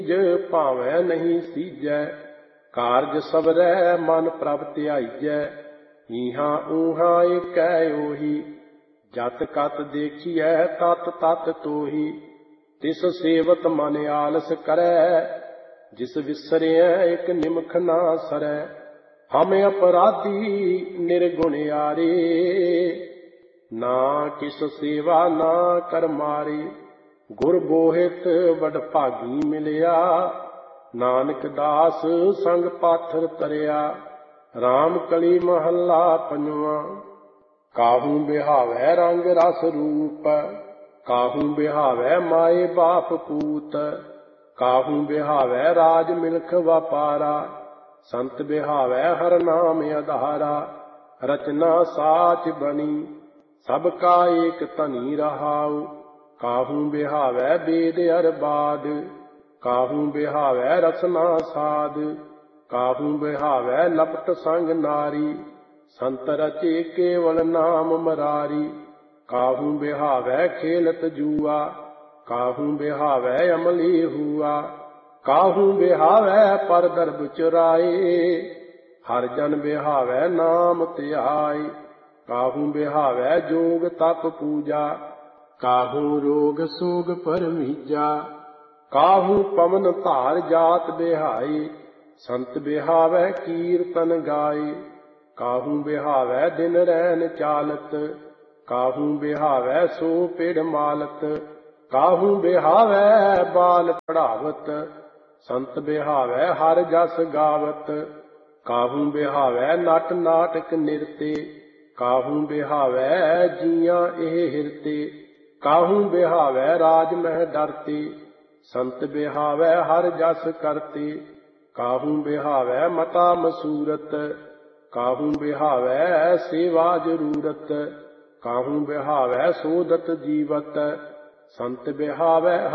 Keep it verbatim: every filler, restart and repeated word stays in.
ਭਾਵੇਂ ਨਹੀਂ ਸੀਜੈ। ਕਾਰਜ ਸਬਰੈ ਮਨ ਪ੍ਰਭ ਧਿਆਈਜੈ। ਈਹਾਂ ਊਹਾਂ ਏਕੈ ਓਹੀ। ਜਤ ਕਤ ਦੇਖੀਐ ਤਤ ਤਤ ਤੋਹੀ। ਤਿਸ ਸੇਵਤ ਮਨ ਆਲਸ ਕਰੈ। ਜਿਸ ਵਿਸਰਿਐ ਇਕ ਨਿਮਖ ਨਾ ਸਰੈ। ਹਮ ਅਪਰਾਧੀ ਨਿਰਗੁਣਿਆਰੇ। ਨਾ ਕਿਸ ਸੇਵਾ ਨਾ ਕਰ ਮਾਰੇ। ਗੁਰ ਬੋਹਿਤ ਵਡਭਾਗੀ ਮਿਲਿਆ। ਨਾਨਕ ਦਾਸ ਸੰਗ ਪਾਥਰ ਤਰਿਆ। ਰਾਮ ਕਲੀ ਮਹੱਲਾ ਪੰਜਵਾਂ। ਕਾਹੂ ਬਿਹਾਵੈ ਰੰਗ ਰਸ ਰੂਪ। ਕਾਹੂ ਬਿਹਾਵੈ ਮਾਏ ਬਾਪ ਪੂਤ। ਕਾਹੂ ਬਿਹਾਵੈ ਰਾਜ ਮਿਲਖ ਵਾਪਾਰਾ। ਸੰਤ ਬਿਹਾਵੈ ਹਰ ਨਾਮ ਆਧਾਰਾ। ਰਚਨਾ ਸਾਚ ਬਣੀ ਸਭ ਕਾ ਏਕ ਧਨੀ ਰਹਾਉ। ਕਾਹੂ ਬਿਹਾਵੈ ਵੇਦ ਅਰ ਬਾਦ। ਕਾਹੂ ਬਿਹਾਵੈ ਰਸਨਾ ਸਾਧ। ਕਾਹੂ ਬਿਹਾਵੈ ਲਪਟ ਸੰਗ ਨਾਰੀ। ਸੰਤ ਰਚੇ ਕੇਵਲ ਨਾਮ ਮਰਾਰੀ। ਕਾਹੂ ਬਿਹਾਵੈ ਖੇਲਤ ਜੂਆ। ਕਾਹੂ ਬਿਹਾਵੈ ਅਮਲੀ ਹੂਆ। ਕਾਹੂ ਬਿਹਾਵੈ ਪਰ ਦਰਬ ਚੁਰਾਏ। ਹਰ ਜਨ ਬਿਹਾਵੈ ਨਾਮ ਧਿਆਏ। ਕਾਹੂ ਬਿਹਾਵੈ ਜੋਗ ਤਪ ਪੂਜਾ। ਕਾਹੂ ਰੋਗ ਸੋਗ ਪਰਮੀਜਾ। ਕਾਹੂ ਪਵਨ ਧਾਰ ਜਾਤ ਬਿਹਾਈ। ਸੰਤ ਬਿਹਾਵੈ ਕੀਰਤਨ ਗਾਏ। ਕਾਹੂ ਬਿਹਾਵੈ ਦਿਨ ਰੈਨ ਚਾਲਤ। ਕਾਹੂ ਬਿਹਾਵੈ ਸੋ ਪਿੜ ਮਾਲਤ। ਕਾਹੂ ਬਿਹਾਵੈ ਬਾਲ ਪੜਾਵਤ। ਸੰਤ ਬਿਹਾਵੈ ਹਰ ਜਸ ਗਾਵਤ। ਕਾਹੂ ਬਿਹਾਵੈ ਨਟ ਨਾਟਕ ਨਿਰਤੇ। ਕਾਹੂ ਬਿਹਾਵੈ ਜੀਆਂ ਇਹ ਹਿਰਤੇ। ਕਾਹੂ ਬਿਹਾਵੈ ਰਾਜ ਮਹਿ ਡਰਤੇ। ਸੰਤ ਬਿਹਾਵੈ ਹਰ ਜਸ ਕਰਤੇ। ਕਾਹੂ ਬਿਹਾਵੈ ਮਤਾ ਮਸੂਰਤ। ਕਾਹੂ ਬਿਹਾਵੈ ਸੇਵਾ ਜ਼ਰੂਰਤ। ਕਾਹੂ ਬਿਹਾਵੈ ਸੋਦਤ ਜੀਵਤ। ਸੰਤ ਬਿਹਾਵੈ